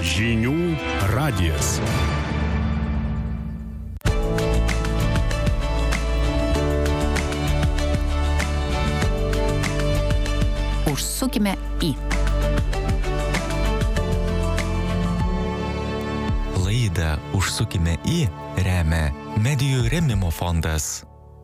Žinių radijas. Užsukime į. Laidą Užsukime į remia Medijų rėmimo fondas.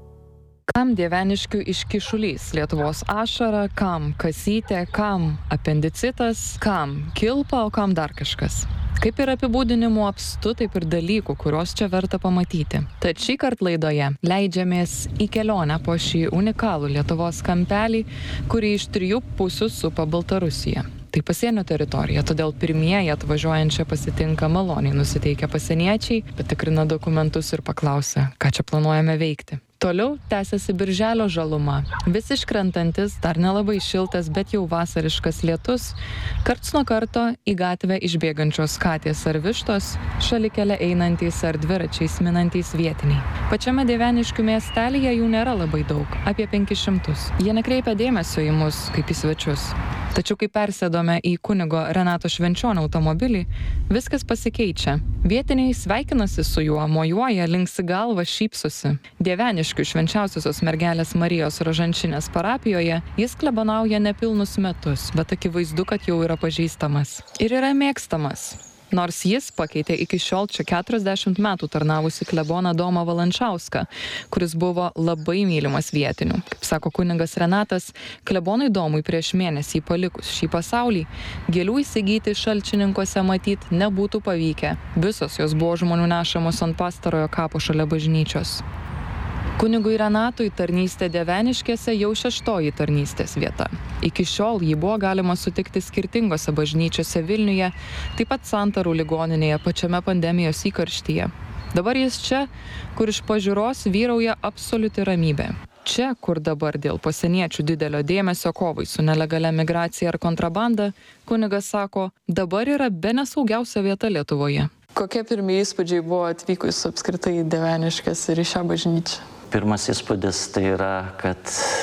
Kam Dieveniškių iškyšulys, Lietuvos ašara, kam kasytė, kam apendicitas, kam kilpa, o kam dar kažkas. Kaip ir apibūdinimų apstu, taip ir dalykų, kuriuos čia verta pamatyti. Tad šį kartą laidoje leidžiamės į kelionę po šį unikalų Lietuvos kampelį, kurį iš 3 pusių supa Baltarusija. Tai pasienio teritorija, todėl pirmieji atvažiuojančią pasitinka maloniai nusiteikę pasieniečiai, patikrina dokumentus ir paklausia, ką čia planuojame veikti. Toliau tęsiasi birželio žaluma. Vis iškrentantis, dar nelabai šiltas, bet jau vasariškas lietus, karts nuo karto į gatvę išbėgančios katės ar vištos, šalikelę einantys ar dviračiais minantys vietiniai. Pačiame Dieveniškių miestelyje jų nėra labai daug, apie 500. Jie nekreipia dėmesio į mus kaip į svečius. Tačiau kai persėdome į kunigo Renato Švenčionio automobilį, viskas pasikeičia. Vietiniai sveikinasi su juo, mojuoja, linksi galvą, šypsosi. Dieveniškių švenčiausiosios mergelės Marijos Rožančinės parapijoje jis klebonauja nepilnus metus, bet akivaizdu, kad jau yra pažįstamas. Ir yra mėgstamas. Nors jis pakeitė iki šiol čia 40 metų tarnavusi kleboną Domą Valančiauską, kuris buvo labai mylimas vietinių. Kaip sako kunigas Renatas, klebonui Domui prieš mėnesį palikus šį pasaulį, gėlių įsigyti Šalčininkuose matyt nebūtų pavykę. Visos jos buvo žmonių nešamos ant pastarojo kapo šalia bažnyčios. Kunigui Renatui tarnystė Dieveniškėse jau 6. tarnystės vieta. Iki šiol jį buvo galima sutikti skirtingose bažnyčiose Vilniuje, taip pat Santarų ligoninėje pačiame pandemijos įkarštyje. Dabar jis čia, kur iš pažiūros vyrauja absoliuti ramybė. Čia, kur dabar dėl pasieniečių didelio dėmesio kovai su nelegalia migracija ar kontrabanda, kunigas sako, dabar yra bene saugiausia vieta Lietuvoje. Kokie pirmieji įspūdžiai buvo atvykus apskritai į Dieveniškes ir į šią bažnyčią? Pirmas įspūdis tai yra, kad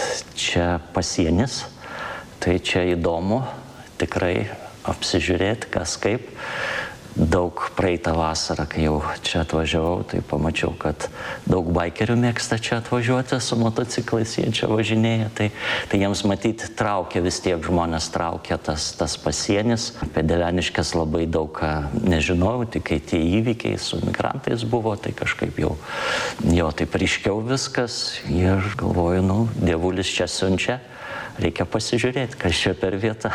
čia pasienis, tai čia įdomu tikrai apsižiūrėti, kas kaip. Daug praeitą vasarą, kai jau čia atvažiavau, tai pamačiau, kad daug baikerių mėgsta čia atvažiuoti su motociklais, jie čia važinėja. Tai jiems matyti traukia, vis tiek žmonės traukia tas pasienis. Apie Dieveniškes labai daug ką nežinojau, tik kai tie įvykiai su migrantais buvo, tai kažkaip jau taip ryškiau viskas. Ir galvoju, dievulis čia siunčia. Reikia pasižiūrėti, kas čia per vietą.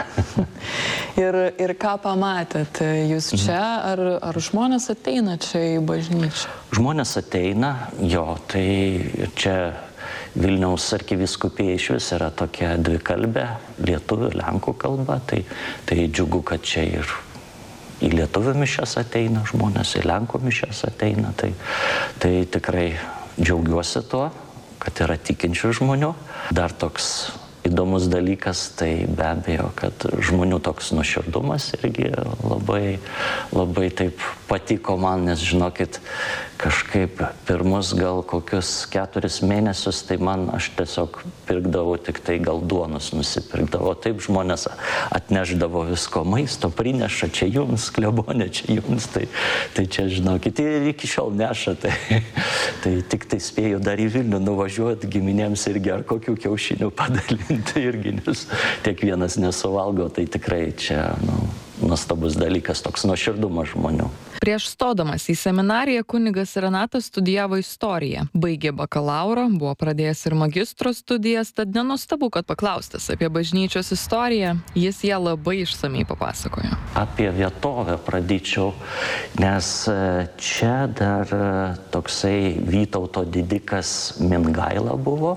Ir ką pamatėt? Jūs čia, ar žmonės ateina čia į bažnyčią? Žmonės ateina, tai čia Vilniaus arkivyskupija išvis yra tokia dvikalbė, lietuvių, lenkų kalba, tai džiugu, kad čia ir į lietuvių mišias ateina žmonės, į lenkų mišias ateina, tai tikrai džiaugiuosi tuo, kad yra tikinčių žmonių. Dar toks įdomus dalykas, tai be abejo, kad žmonių toks nuoširdumas irgi labai, labai taip patiko man, nes žinokit, kažkaip pirmus gal kokius 4 mėnesius, tai aš tiesiog pirkdavau tik tai gal duonus nusipirkdavo. Taip žmonės atneždavo visko, maisto prineša, čia jums, klebonė, čia jums, tai čia žinokit, ir iki šiol neša, tai tik tai spėjau dar į Vilnių nuvažiuoti giminėms irgi ar kokių kiaušinių padalinti irgi, nes tiek vienas nesuvalgo, tai tikrai čia, nuostabus dalykas, toks nuoširdumas žmonių. Prieš stodamas į seminariją kunigas Renatas studijavo istoriją. Baigė bakalauro, buvo pradėjęs ir magistro studijas, tad nenuostabu, kad paklaustas apie bažnyčios istoriją, jis ją labai išsamiai papasakojo. Apie vietovę pradėčiau, nes čia dar toksai Vytauto didikas Mingaila buvo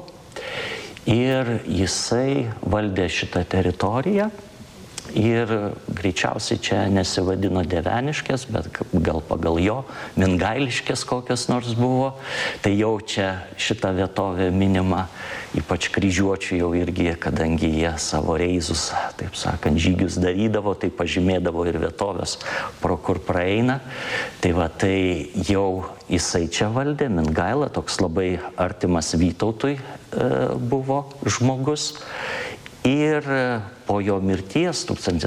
ir jisai valdė šitą teritoriją. Ir greičiausiai čia nesivadino Dieveniškės, bet gal pagal jo Mingailiškės kokios nors buvo. Tai jau čia šita vietovė minima, ypač kryžiuočių jau irgi, kadangi jie savo reizus, taip sakant, žygius darydavo, tai pažymėdavo ir vietovės, pro kur praeina. Tai jau jisai čia valdė, Mingaila, toks labai artimas Vytautui buvo žmogus. Ir po jo mirties,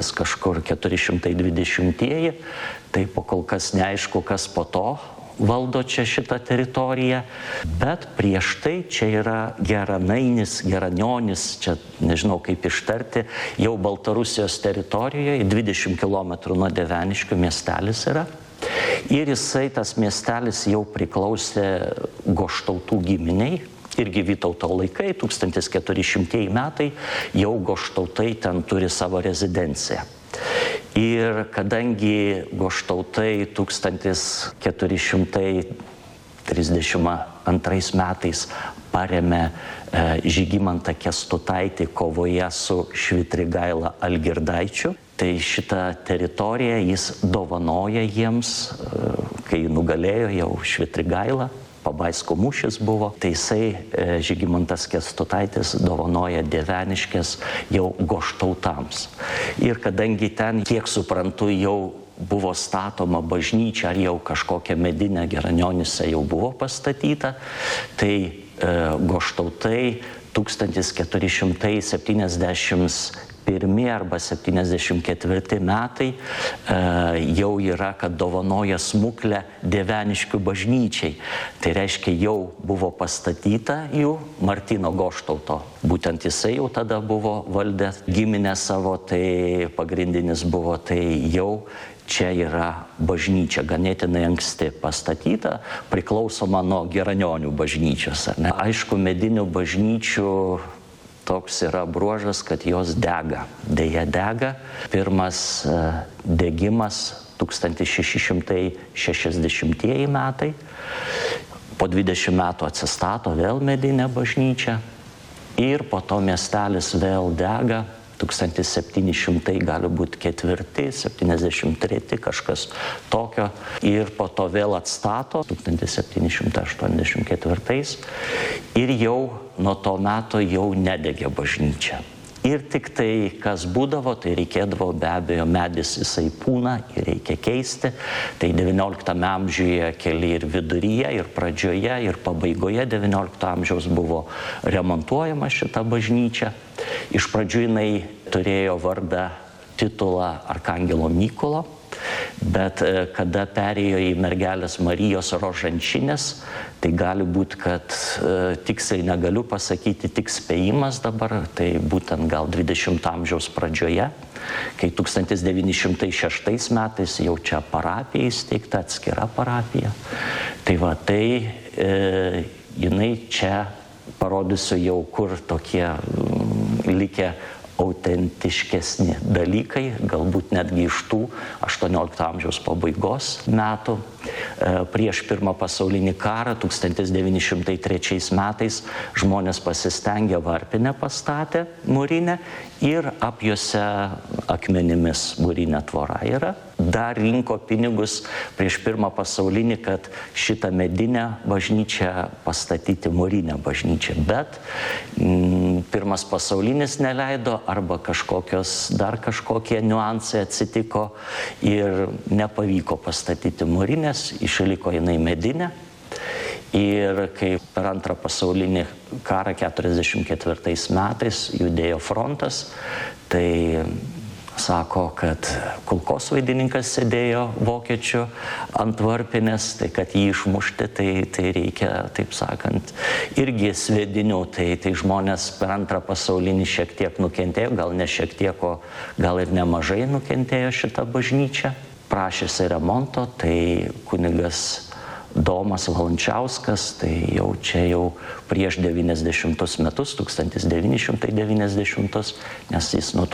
1420-ieji, tai po kol kas neaišku, kas po to valdo čia šitą teritoriją, bet prieš tai čia yra Geranainis, Geranionis, čia nežinau kaip ištarti, jau Baltarusijos teritorijoje, 20 km nuo Dieveniškių miestelis yra. Ir jisai, tas miestelis jau priklausė Goštautų giminiai. Irgi Vytauto laikai, 1400 metai, jau Goštautai ten turi savo rezidenciją. Ir kadangi Goštautai 1432 metais parėmė Žygimantą Kęstutaitį kovoje su Švitrigaila Algirdaičiu, tai šitą teritoriją jis dovanoja jiems, kai nugalėjo jau Švitrigailą. Pabaisko mūšis buvo, tai jisai Žygimantas Kęstutaitis dovanoja Dieveniškes jau Goštautams. Ir kadangi ten, kiek suprantu, jau buvo statoma bažnyčia, ar jau kažkokia medinė Geranionyse jau buvo pastatyta, tai Goštautai 1471 arba 74 metai jau yra, kad dovanoja smuklę Dieveniškių bažnyčiai. Tai reiškia, jau buvo pastatyta jų Martyno Goštauto. Būtent jisai jau tada buvo valdė giminę savo, tai pagrindinis buvo, tai jau čia yra bažnyčia, ganėtinai anksti pastatyta, priklausoma nuo Geranionių bažnyčios. Aišku, medinių bažnyčių toks yra bruožas, kad jos dega. Deja dega. Pirmas degimas 1660 metai. Po 20 metų atsistato vėl medinė bažnyčia. Ir po to miestelis vėl dega. 1700 gali būti 4, 73, kažkas tokio. Ir po to vėl atstato 1784. Ir jau nuo to meto jau nedegė bažnyčia. Ir tik tai, kas būdavo, tai reikėdavo be abejo, medis jisai pūna ir reikia keisti. Tai 19 amžiuje keli ir viduryje, ir pradžioje, ir pabaigoje 19 amžiaus buvo remontuojama šita bažnyčia. Iš pradžių jinai turėjo vardą, titulą Arkangelo Mykolo, bet kada perėjo į mergelės Marijos Rožančinės, tai gali būti, kad tiksliai negaliu pasakyti, tik spėjimas dabar, tai būtent gal 20 amžiaus pradžioje, kai 1906 metais jau čia parapija įsteigta, atskira parapija. Tai va, tai jinai čia parodysiu jau, kur tokie likę autentiškesni dalykai, galbūt netgi iš tų 18 amžiaus pabaigos metų. Prieš Pirmą pasaulinį karą 1903 metais žmonės pasistengė, varpinę pastatė mūrinę ir apjuose akmenimis mūrinė tvora yra. Dar rinko pinigus prieš Pirmą pasaulinį, kad šitą medinę bažnyčią pastatyti mūrinę bažnyčią. Bet Pirmas pasaulinis neleido arba dar kažkokie niuansai atsitiko ir nepavyko pastatyti mūrinės, išliko jinai medinė. Ir kai per Antrą pasaulinį karą 44 metais judėjo frontas, tai sako, kad kulkosvaidininkas sėdėjo vokiečių ant varpinės, tai kad jį išmušti, tai reikia, taip sakant, irgi sviedinių. Tai žmonės per Antrą pasaulinį šiek tiek nukentėjo, gal ne šiek tiek, o gal ir nemažai nukentėjo šitą bažnyčią. Prašėsi remonto, tai kunigas Domas Valančiauskas, tai jau čia jau prieš 90 metus, 1990, nes jis nuo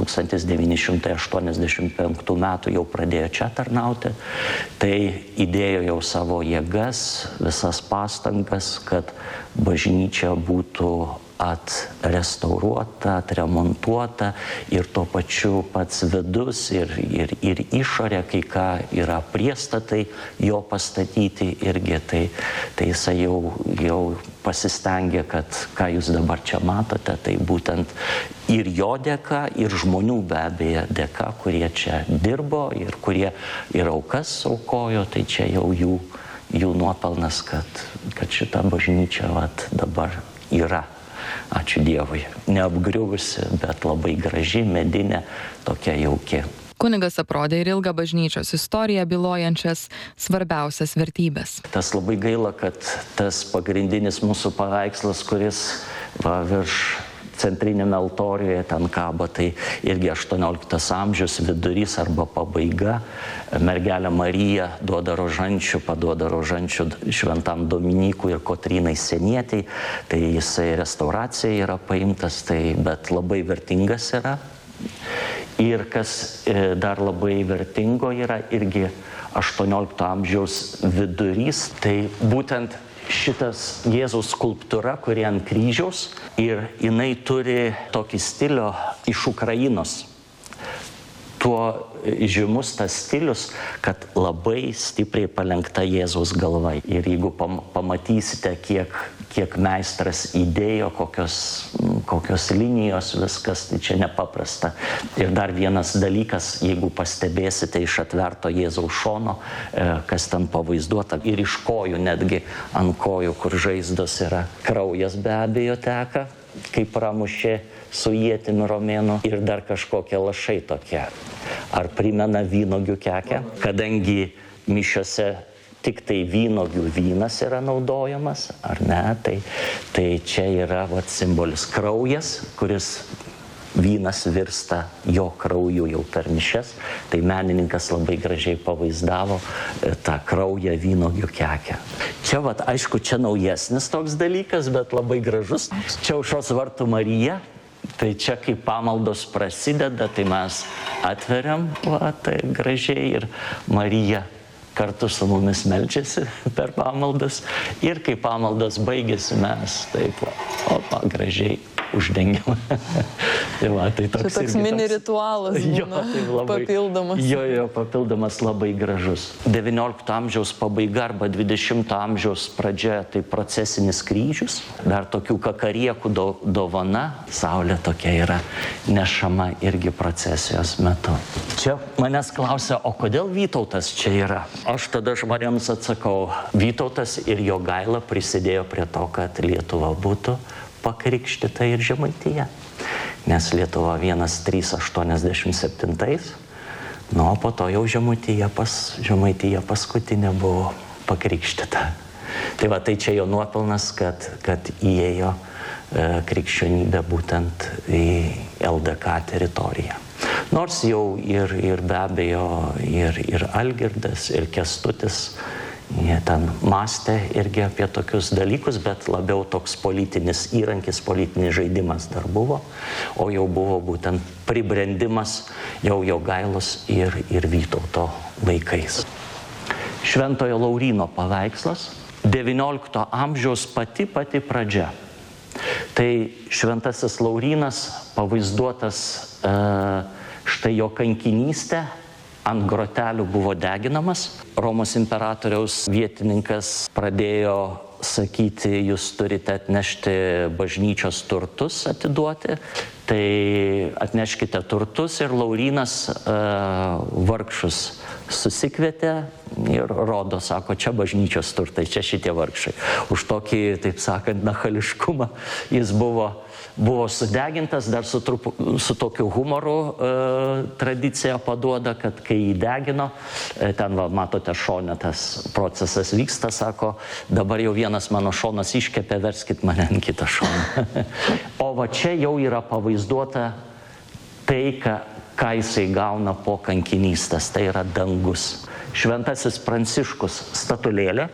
1985 metų jau pradėjo čia tarnauti, tai įdėjo jau savo jėgas, visas pastangas, kad bažnyčia būtų atrestauruota, atremontuota ir tuo pačiu pats vidus ir išorė, kai ką yra priestatai jo pastatyti irgi, tai jisai jau pasistengė, kad ką jūs dabar čia matote, tai būtent ir jo dėka, ir žmonių be abejo dėka, kurie čia dirbo ir kurie ir aukas aukojo, tai čia jau jų nuopelnas, kad šita bažnyčia dabar yra. ačiū Dievui. Neapgriuvusi, bet labai graži, medinė, tokia jauki. Kunigas aprodė ir ilgą bažnyčios istoriją bylojančias svarbiausias vertybės. Tas labai gaila, kad tas pagrindinis mūsų paveikslas, kuris virš centrinėme altorijoje ten kabo, tai irgi 18 amžius vidurys arba pabaiga. Mergelė Marija duoda rožančių, paduoda rožančių šventam Dominykui ir Kotrynai Senietei. Tai jisai restauracija yra paimtas, bet labai vertingas yra. Ir kas dar labai vertingo yra irgi 18 amžiaus vidurys, tai būtent šitas Jėzaus skulptūra, kuri ant kryžiaus, ir jinai turi tokį stilių iš Ukrainos. Tuo žymus tas stilius, kad labai stipriai palenkta Jėzaus galva. Ir jeigu pamatysite, kiek meistras įdėjo, kokios linijos, viskas, tai čia nepaprasta. Ir dar vienas dalykas, jeigu pastebėsite iš atverto Jėzaus šono, kas ten pavaizduota, ir iš kojų, netgi ant kojų, kur žaizdos yra, kraujas be abejo teka, kaip pramušė su ietimi romėnų, ir dar kažkokie lašai tokie. Ar primena vynuogių kekę? Kadangi mišiose tik tai vynuogių vynas yra naudojamas, ar ne, tai čia yra simbolis kraujas, kuris vynas virsta jo krauju jau per mišias. Tai menininkas labai gražiai pavaizdavo tą kraują vynuogių kekę. Čia, aišku, čia naujesnis toks dalykas, bet labai gražus. Čia Aušros vartų Marija. Tai čia, kai pamaldos prasideda, tai mes atveriam, tai gražiai, ir Marija kartu su mumis meldžiasi per pamaldas. Ir kai pamaldas baigėsi, mes taip, gražiai uždengiam. Tai toks mini ritualas papildomas. Jo, papildomas, labai gražus. 19 amžiaus pabaiga arba 20 amžiaus pradžia, tai procesinis kryžius. Dar tokių kakariekų dovana. Saulė tokia yra nešama irgi procesijos metu. Čia manęs klausia, o kodėl Vytautas čia yra? Aš tada žmonėms atsakau, Vytautas ir Jogaila prisidėjo prie to, kad Lietuva būtų pakrikštyta ir Žemaitija. Nes Lietuva 1387, o po to jau Žemaitija paskutinė buvo pakrikštyta. Tai čia jo nuopelnas, kad įėjo krikščionybė būtent į LDK teritoriją. Nors jau ir be abejo ir Algirdas, ir Kęstutis, jie ten mąstė irgi apie tokius dalykus, bet labiau toks politinis įrankis, politinis žaidimas dar buvo, o jau buvo būtent pribrendimas jau Jogailos ir Vytauto laikais. Šventojo Lauryno paveikslas, 19 amžiaus pati pradžia. Tai šventasis Laurynas pavaizduotas štai jo kankinystė, ant grotelių buvo deginamas. Romos imperatoriaus vietininkas pradėjo sakyti, jūs turite atnešti bažnyčios turtus atiduoti. Tai atneškite turtus, ir Laurynas vargšus susikvietė ir rodo, sako, čia bažnyčios turtai, čia šitie vargšai. Už tokį, taip sakant, nachališkumą jis buvo sudegintas, dar su tokiu humoru tradicija paduoda, kad kai jį degino, ten matote šone tas procesas vyksta, sako, dabar jau vienas mano šonas iškepė, verskit mane ant kitą šoną. O čia jau yra pavaizduota tai, ką jisai gauna po kankinystės, tai yra dangus. Šventasis Pranciškus statulėlė,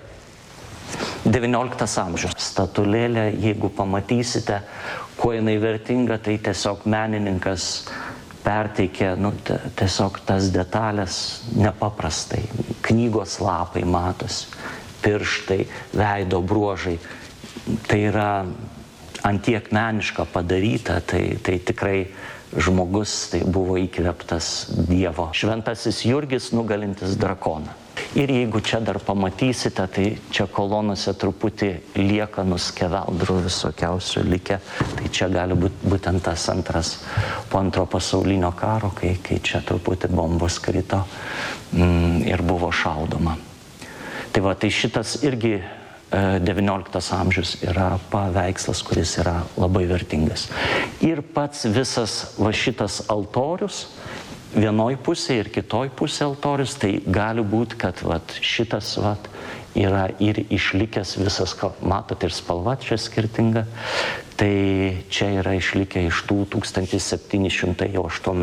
19 amžius. Statulėlė, jeigu pamatysite, kuo jinai vertinga, tai tiesiog menininkas perteikė, tiesiog tas detalės nepaprastai. Knygos lapai matosi, pirštai, veido bruožai. Tai yra antiek meniška padaryta, tai tikrai žmogus tai buvo įkvėptas Dievo. Šventasis Jurgis nugalintis drakoną. Ir jeigu čia dar pamatysite, tai čia kolonose truputį liekanų skeveldrų visokiausių likę. Tai čia gali būti būtent tas antras po antro pasaulinio karo, kai čia truputį bombos krito ir buvo šaudoma. Tai šitas irgi XIX amžius yra paveikslas, kuris yra labai vertingas. Ir pats visas va šitas altorius, vienoj pusėje ir kitoj pusėje altorius, tai gali būti, kad šitas yra ir išlikęs visas, matot, ir spalva čia skirtinga. Tai čia yra išlikę iš tų 1783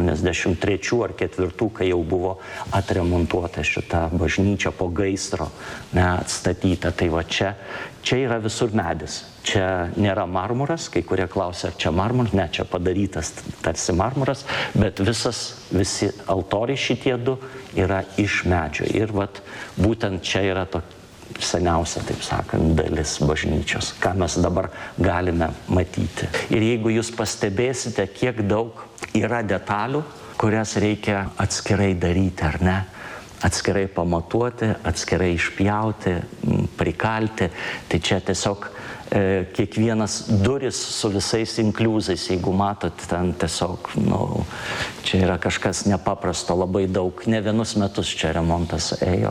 ar 4, kai jau buvo atremontuota šita bažnyčia po gaisro, atstatyta. Tai va čia yra visur medis. Čia nėra marmuras, kai kurie klausia, ar čia marmuras, ne, čia padarytas tarsi marmuras, bet visi altoriai šitie du yra iš medžio. Ir būtent čia yra seniausia, taip sakant, dalis bažnyčios, ką mes dabar galime matyti. Ir jeigu jūs pastebėsite, kiek daug yra detalių, kurias reikia atskirai daryti, ar ne? Atskirai pamatuoti, atskirai išpjauti, prikalti, tai čia tiesiog kiekvienas duris su visais inkliuzais, jeigu matot, ten tiesiog, čia yra kažkas nepaprasto, labai daug, ne vienus metus čia remontas ėjo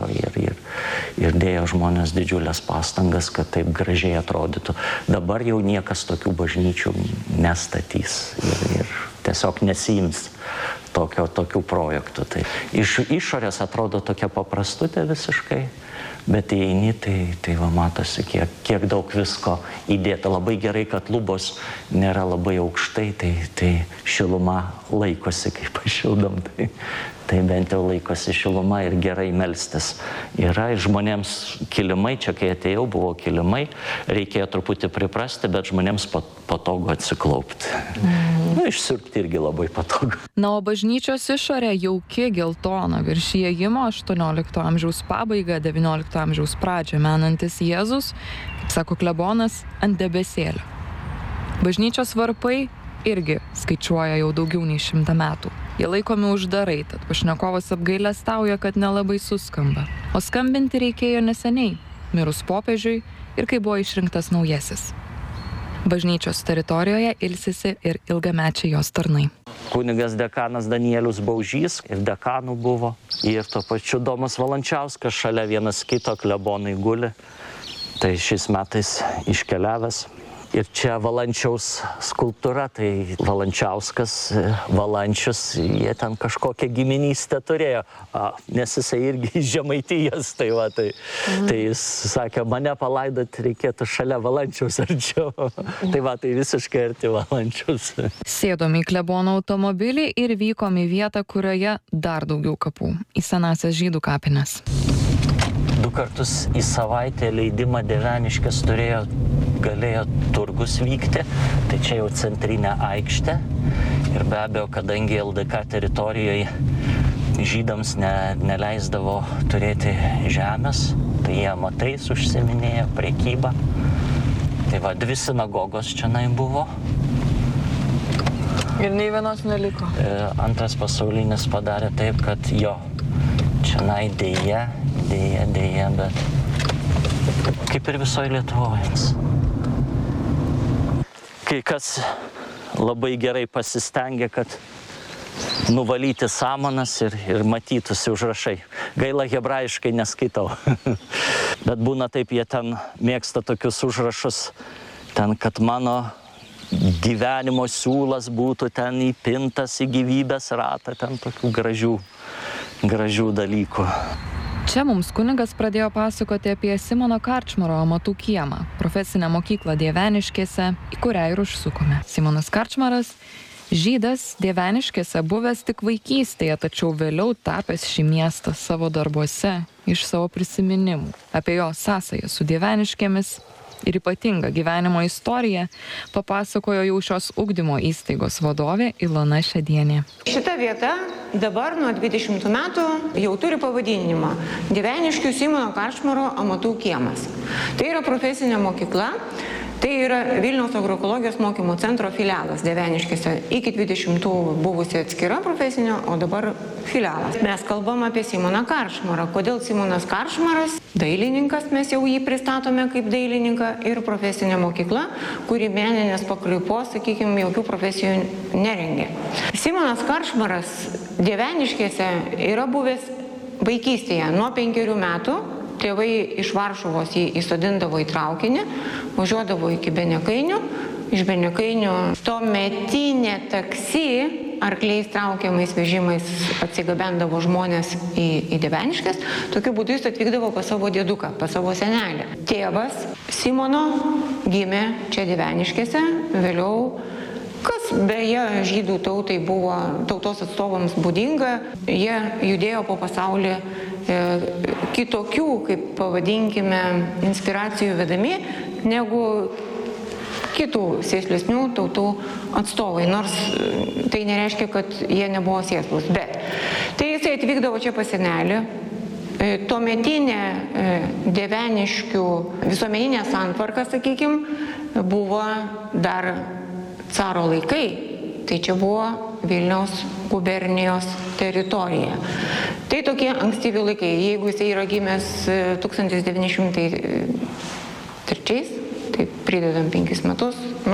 ir dėjo žmonės didžiulės pastangas, kad taip gražiai atrodytų. Dabar jau niekas tokių bažnyčių nestatys ir tiesiog nesiims tokių projektų. Tai iš išorės atrodo tokia paprastutė visiškai, bet įeini, tai matosi, kiek daug visko įdėta. Labai gerai, kad lubos nėra labai aukštai, tai šiluma laikosi, kaip pašildom. Tai bent jau laikosi šiluma ir gerai melstis. Yra ir žmonėms kilimai, čia kai atėjau buvo kilimai, reikėjo truputį priprasti, bet žmonėms patogu atsiklaupti. Išsiurbti irgi labai patogu. Na, o bažnyčios išorė jauki geltona, virš įėjimo 18 amžiaus pabaigą, 19 amžiaus pradžią menantis Jėzus, kaip sako klebonas, ant debesėlio. Bažnyčios varpai irgi skaičiuoja jau daugiau nei 100 metų. Jie laikomi uždarai, tad pašnekovas apgailestauja, kad nelabai suskamba. O skambinti reikėjo neseniai, mirus popiežiui ir kai buvo išrinktas naujasis. Bažnyčios teritorijoje ilsisi ir ilgamečiai jos tarnai. Kunigas dekanas Danielius Baužys ir dekanų buvo. Ir tuo pačiu Domas Valančiauskas šalia vienas kito klebonai guli. Tai šiais metais iškeliavęs. Ir čia Valančiaus skulptūra, tai Valančiauskas, Valančius, jie ten kažkokią giminystę turėjo, nes jisai irgi iš Žemaitijos, tai jis sakė, mane palaidot reikėtų šalia Valančiaus arčiau. Tai visiškai arti Valančiaus. Sėdom į klebono automobilį ir vykom į vietą, kurioje dar daugiau kapų, į senąsias žydų kapines. 2 kartus į savaitę leidimą Dieveniškės galėjo turgus vykti, tai čia jau centrinė aikštė. Ir be abejo, kadangi LDK teritorijoje žydams neleisdavo turėti žemės, tai jie amatais užsiiminėjo, prekyba. Tai 2 sinagogos čionai buvo. Ir nei vienos neliko. Antras pasaulinis padarė taip, kad čionai dėja, bet kaip ir visoje Lietuvoje. Kai kas labai gerai pasistengė, kad nuvalyti samanas ir matytųsi užrašai. Gaila, hebrajiškai neskaitau. Bet būna taip, jie ten mėgsta tokius užrašus, ten, kad mano gyvenimo siūlas būtų ten įpintas į gyvybės ratą, ten tokių gražių dalykų. Čia mums kunigas pradėjo pasakoti apie Simono Karčmaro amatų kiemą, profesinę mokyklą Dieveniškėse, į kurią ir užsukome. Simonas Karčmaras, žydas, Dieveniškėse buvęs tik vaikystėje, tačiau vėliau tapęs šį miestą savo darbuose iš savo prisiminimų. Apie jo sąsają su Dieveniškėmis ir ypatingą gyvenimo istoriją papasakojo jau šios ugdymo įstaigos vadovė Ilona Šedienė. Šita vieta dabar nuo 20 metų jau turi pavadinimą Dieveniškių Simono Karčmaro amatų kiemas. Tai yra profesinė mokykla. Tai yra Vilniaus agroekologijos mokymo centro filialas Dieveniškėse. Iki 20 buvusi atskira profesinė, o dabar filialas. Mes kalbam apie Simoną Karčmarą. Kodėl Simonas Karčmaras? Dailininkas, mes jau jį pristatome kaip dailininką, ir profesinė mokykla, kuri meninės pakraipos, sakykime, jokių profesijų nerengė. Simonas Karčmaras Dieveniškėse yra buvęs vaikystėje nuo 5 metų tėvai iš Varšuvos jį įsodindavo į traukinį, važiuodavo iki Benekainių, iš Benekainių tuometinė taksi arkliais traukiamais vežimais atsigabendavo žmonės į Dieveniškes, tokiu būdu jis atvykdavo pas savo dėduką, pas savo senelį. Tėvas Simono gimė čia Dieveniškėse, vėliau, kas beje žydų tautai buvo tautos atstovams būdinga, jie judėjo po pasaulį kitokių, kaip pavadinkime, inspiracijų vedami, negu kitų sėslesnių tautų atstovai, nors tai nereiškia, kad jie nebuvo sėslus. Bet tai jisai atvykdavo čia pas senelį. Tuometinė Dieveniškių visuomeninė santvarka, sakykime, buvo dar caro laikai. Tai čia buvo Vilniaus gubernijos teritorija. Tai tokie ankstyvi laikai. Jeigu jisai yra gimęs 1903, tai pridedam 5 metus,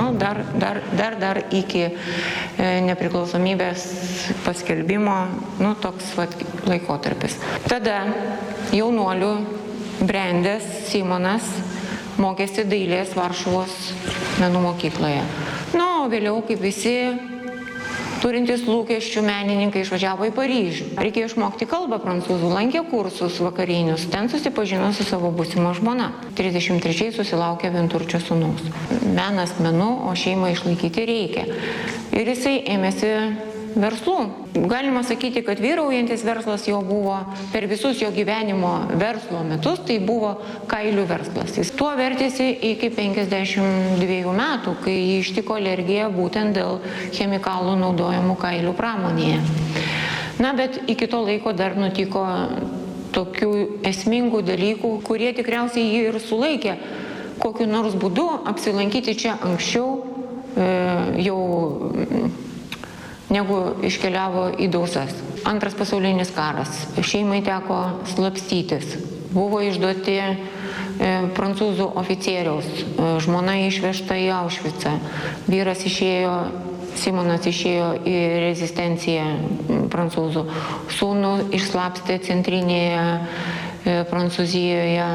dar iki nepriklausomybės paskelbimo, toks laikotarpis. Tada jaunuolių brendęs Simonas mokėsi dailės Varšuvos menų mokykloje. O vėliau, kaip visi turintys lūkesčių menininkai, išvažiavo į Paryžių. Reikėjo išmokti kalbą prancūzų, lankė kursus vakarinius, ten susipažino su savo būsimo žmona. 33 susilaukė vienturčio sūnaus. Menas menu, o šeimą išlaikyti reikia. Ir jisai ėmėsi verslų. Galima sakyti, kad vyraujantis verslas jo buvo per visus jo gyvenimo verslo metus, tai buvo kailių verslas. Jis tuo vertėsi iki 52 metų, kai jį ištiko alergija būtent dėl chemikalų naudojamų kailių pramonėje. Bet iki to laiko dar nutiko tokių esmingų dalykų, kurie tikriausiai jį ir sulaikė kokiu nors būdu apsilankyti čia anksčiau jau negu iškeliavo į Dausas. Antras pasaulinis karas. Šeimai teko slapstytis. Buvo išduoti prancūzų oficieriaus. Žmona išvežta į Aušvicą. Vyras išėjo, Simonas išėjo į rezistenciją prancūzų. Sūnų išslapstė centrinėje Prancūzijoje.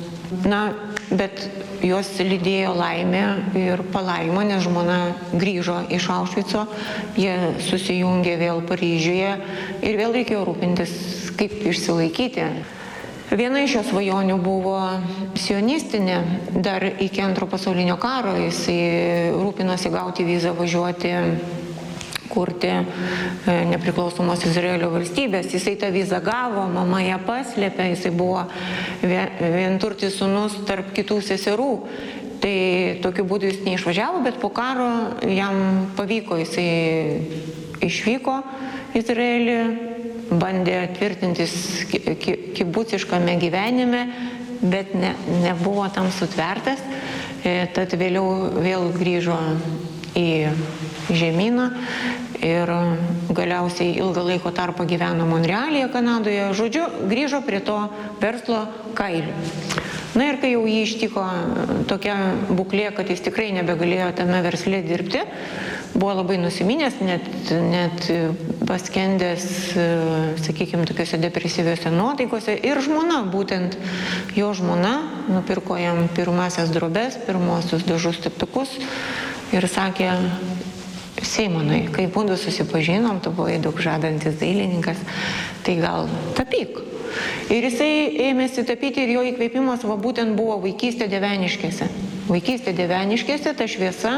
Bet juos lydėjo laimė ir palaimo, nes žmona grįžo iš Aušvico, jie susijungė vėl Paryžiuje ir vėl reikėjo rūpintis, kaip išsilaikyti. Viena iš jo svajonių buvo sionistinė, dar iki Antro pasaulinio karo jisai rūpinosi gauti vizą važiuoti kurti nepriklausomos Izraelio valstybės. Jisai tą vizą gavo, mama ją paslėpė, jisai buvo vienturtis sūnus tarp kitų seserų. Tai tokiu būdu jis neišvažiavo, bet po karo jam pavyko, jisai išvyko Izraelį, bandė tvirtintis kibuciškame gyvenime, bet nebuvo tam sutvertas, tad vėliau vėl grįžo į žemyną ir galiausiai ilgą laiko tarpą gyveno Monrealyje, Kanadoje. Žodžiu, grįžo prie to verslo kailių. Ir kai jau jį ištiko tokia būklė, kad jis tikrai nebegalėjo tame versle dirbti, buvo labai nusiminęs, net paskendęs, sakykime, tokiuose depresyviuose nuotaikose. Ir žmona, būtent jo žmona, nupirko jam pirmasias drobes, pirmosius dažus teptukus ir sakė: Simonai, kai būdu susipažinom, tu buvai daug žadantis dailininkas, tai gal tapyk. Ir jisai ėmėsi tapyti ir jo įkvėpimas būtent buvo vaikystė Dieveniškėse. Vaikystė Dieveniškėse, ta šviesa,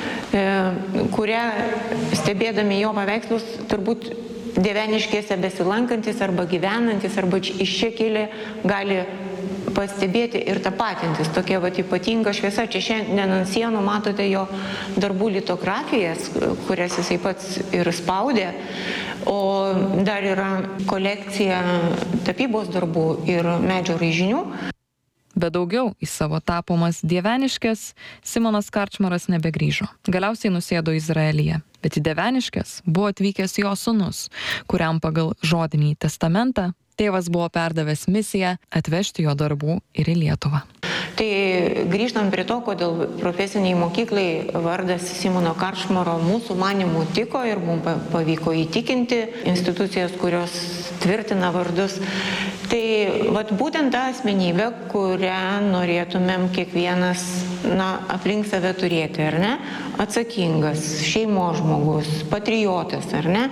kurią stebėdami jo paveikslus turbūt Dieveniškėse besilankantis arba gyvenantis arba iš čia kilę gali pastebėti ir tapatintis. Tokia ypatinga šviesa. Čia šiandien ant sienų matote jo darbų litografijas, kurias jisai pats ir spaudė. O dar yra kolekcija tapybos darbų ir medžio raižinių. Bet daugiau į savo tapomas Dieveniškes Simonas Karčmaras nebegrįžo. Galiausiai nusėdo Izraelyje. Bet į Dieveniškes buvo atvykęs jo sūnus, kuriam pagal žodinį testamentą tėvas buvo perdavęs misiją atvežti jo darbų ir į Lietuvą. Tai grįžtam prie to, kodėl profesiniai mokyklai vardas Simono Karčmaro mūsų manimų tiko ir mums pavyko įtikinti institucijas, kurios tvirtina vardus. Tai vat būtent ta asmenybė, kurią norėtumėm kiekvienas aplink save turėti, ar ne? Atsakingas, šeimos žmogus, patriotas, ar ne?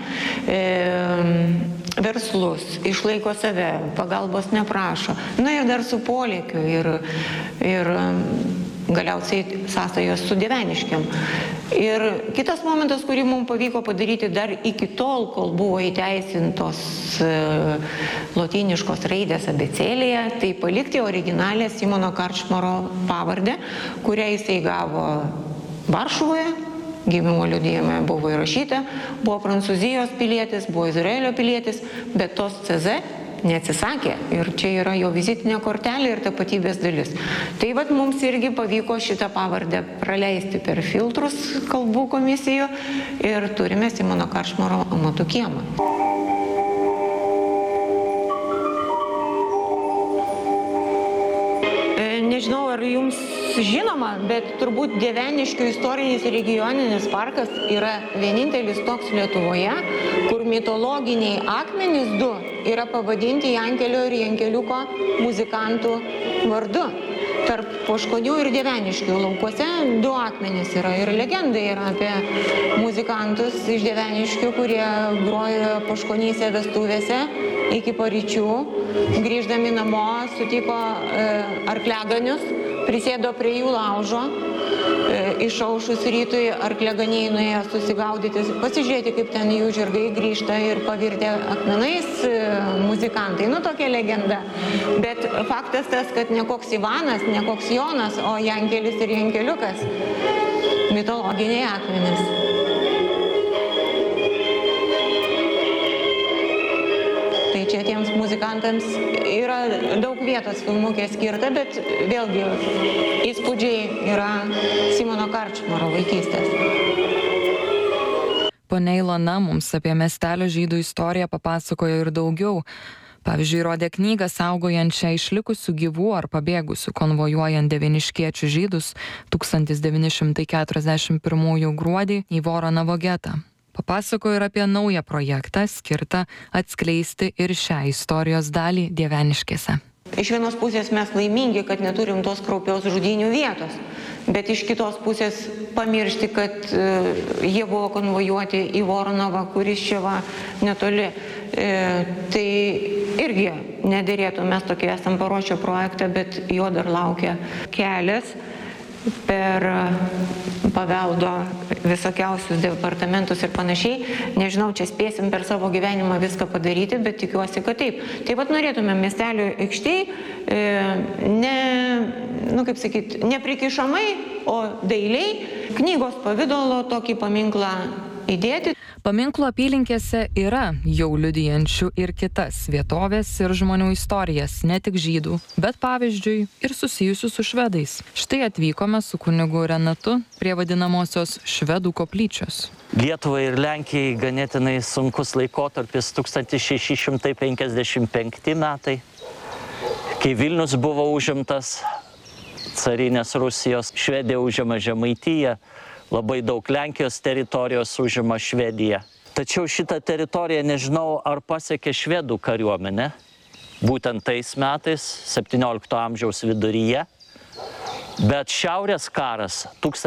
Verslus, išlaiko save, pagalbos neprašo. Ir dar su polėkiu ir galiausiai sąsajos su Dieveniškėm. Ir kitas momentas, kurį mums pavyko padaryti dar iki tol, kol buvo įteisintos lotyniškos raidės abėcėlėje, tai palikti originalią Simono Karčmaro pavardę, kurią jisai gavo Varšuvoje, gimimo liudijime buvo įrašyta, buvo Prancūzijos pilietis, buvo Izraelio pilietis, bet tos CZ neatsisakė ir čia yra jo vizitinė kortelė ir tapatybės dalis. Tai vat mums irgi pavyko šitą pavardę praleisti per filtrus kalbų komisijų ir turime Simono Karčmaro amatų kiemą. Nežinau, ar jums žinoma, bet turbūt Dieveniškių istorinis ir regioninis parkas yra vienintelis toks Lietuvoje, kur mitologiniai akmenys du yra pavadinti Jankelio ir Jankeliuko muzikantų vardu. Tarp Poškonių ir Dieveniškių laukuose du akmenys yra ir legendai yra apie muzikantus iš Dieveniškių, kurie grojo Poškonyse vestuvėse iki paryčių. Grįždami namo sutiko arkliaganius, prisėdo prie jų laužo, išaušus rytui arkliaganiai nuėjo susigaudyti, pasižiūrėti, kaip ten jų žirgai grįžta ir pavirtė akmenais muzikantai. Tokia legenda. Bet faktas tas, kad ne koks Ivanas, ne koks Jonas, o Jankelis ir Jankeliukas. Mitologiniai akmenys. Tai čia tiems muzikantams yra daug vietos filmukė skirta, bet vėlgi įspūdžiai yra Simono Karčmaro vaikystės. Ponia Ilona mums apie miestelio žydų istoriją papasakojo ir daugiau. Pavyzdžiui, rodė knygą saugojančią išlikusių gyvų ar pabėgusių konvojuojant dieveniškiečių žydus 1941 gruodį į Voronavo getą. Papasakojo ir apie naują projektą skirtą atskleisti ir šią istorijos dalį Dieveniškėse. Iš vienos pusės mes laimingi, kad neturim tos kraupios žudynių vietos, bet iš kitos pusės pamiršti, kad jie buvo konvojuoti į Voronovą, kuris čia va netoli. Tai irgi nederėtų, mes tokį esam paruošę projektą, bet jo dar laukia kelias per paveldo visokiausius departamentus ir panašiai. Nežinau, čia spėsim per savo gyvenimą viską padaryti, bet tikiuosi, kad taip. Taip pat norėtume miestelio aikštėj neprikišamai, o dailiai knygos pavidalo tokį paminklą įdėti. Paminklų apylinkėse yra jau liudijančių ir kitas vietovės ir žmonių istorijas, ne tik žydų, bet pavyzdžiui ir susijusių su švedais. Štai atvykome su kunigu Renatu prie vadinamosios švedų koplyčios. Lietuvai ir Lenkijai ganėtinai sunkus laikotarpis 1655 metai, kai Vilnius buvo užimtas carinės Rusijos, Švedija užima Žemaitiją, labai daug Lenkijos teritorijos užima Švedija. Tačiau šitą teritoriją nežinau, ar pasiekė švedų kariuomenė, būtent tais metais, 17 amžiaus viduryje. Bet Šiaurės karas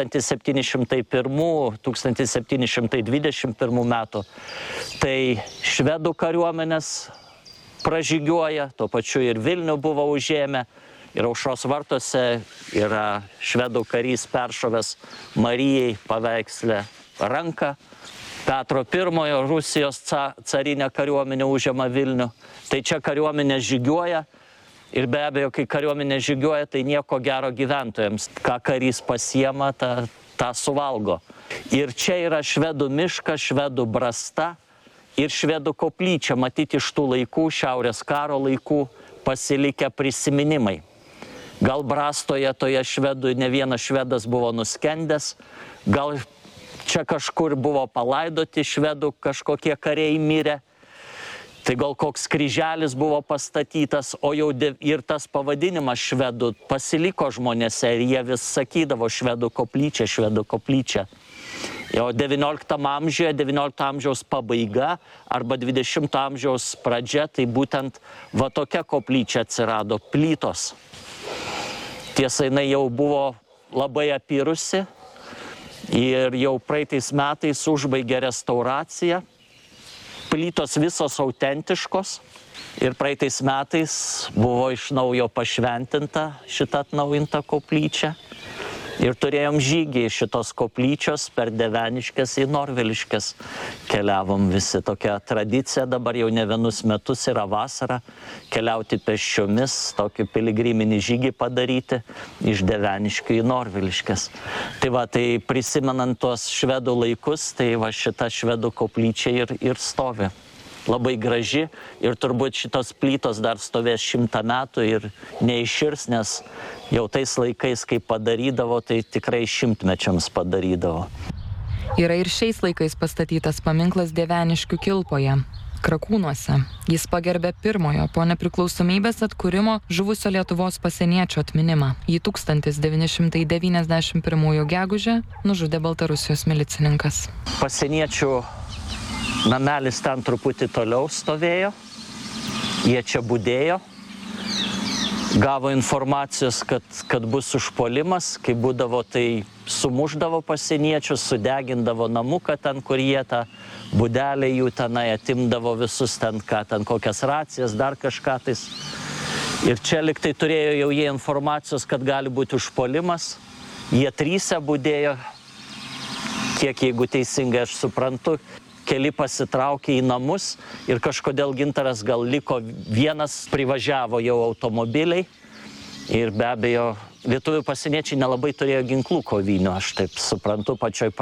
1701-1721 metų, tai švedų kariuomenės pražygiuoja, tuo pačiu ir Vilnių buvo užėmę. Ir Aušros vartuose yra švedų karys peršovęs Marijai paveiksle ranką. Petro I Rusijos carinė kariuomenė užima Vilnių. Tai čia kariuomenė žygiuoja ir be abejo, kai kariuomenė žygiuoja, tai nieko gero gyventojams. Ką karys pasiema, tą suvalgo. Ir čia yra švedų miškas, švedų brasta ir švedų koplyčia. Matyti iš tų laikų, Šiaurės karo laikų, pasilikę prisiminimai. Gal brastoje toje švedų ne vienas švedas buvo nuskendęs, gal čia kažkur buvo palaidoti švedų kažkokie kariai mirę, tai gal koks kryželis buvo pastatytas, o jau ir tas pavadinimas švedų pasiliko žmonėse ir jie vis sakydavo švedų koplyčia, švedų koplyčia. Jau 19 amžiuje, 19 amžiaus pabaiga arba 20 amžiaus pradžia, tai būtent va tokia koplyčia atsirado, plytos. Tiesa, jinai jau buvo labai apyrusi ir jau praeitais metais užbaigė restauraciją. Plytos visos autentiškos ir praeitais metais buvo iš naujo pašventinta šitą atnaujintą koplyčią. Ir turėjom žygį iš šitos koplyčios per Deveniškes į Norviliškes. Keliavom visi, tokia tradicija dabar jau ne vienus metus yra vasara, keliauti pėsčiomis, tokį piligriminį žygį padaryti iš Deveniškių į Norviliškes. Tai va, tai prisimenant tuos švedų laikus, tai va šita švedų koplyčia ir stovi. Labai graži ir turbūt šitos plytos dar stovės 100 metų ir neiširs, nes jau tais laikais, kai padarydavo, tai tikrai šimtmečiams padarydavo. Yra ir šiais laikais pastatytas paminklas Dieveniškių Kilpoje, Krakūnuose. Jis pagerbė pirmojo po nepriklausomybės atkūrimo žuvusio Lietuvos pasieniečio atminimą. Jį 1991 gegužę nužudė Baltarusijos milicininkas. Pasieniečių namelis ten truputį toliau stovėjo, jie čia budėjo, gavo informacijos, kad bus užpuolimas, kai būdavo, tai sumuždavo pasieniečius, sudegindavo namuką ten, kur jie tą budelę jų tenai atimdavo visus ten, kokias racijas, dar kažką tais. Ir čia liktai turėjo jau jie informacijos, kad gali būti užpuolimas, jie 3 budėjo, kiek jeigu teisingai aš suprantu, keli pasitraukė į namus ir kažkodėl Gintaras gal liko vienas, privažiavo jau automobiliai ir be abejo lietuvių pasieniečiai nelabai turėjo ginklų kovinių, aš taip suprantu pačioj